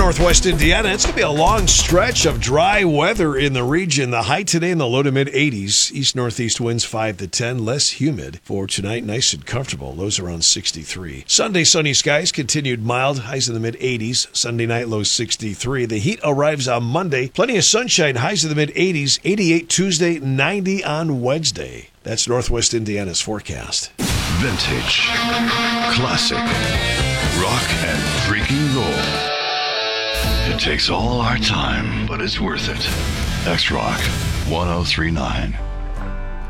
Northwest Indiana, it's going to be a long stretch of dry weather in the region. The high today in the low to mid 80s. East-northeast winds 5 to 10. Less humid for tonight. Nice and comfortable. Lows around 63. Sunday, sunny skies. Continued mild. Highs in the mid 80s. Sunday night, low 63. The heat arrives on Monday. Plenty of sunshine. Highs in the mid 80s. 88 Tuesday. 90 on Wednesday. That's Northwest Indiana's forecast. Vintage, classic, rock and freaking roll. It takes all our time, but it's worth it. X-Rock 1039.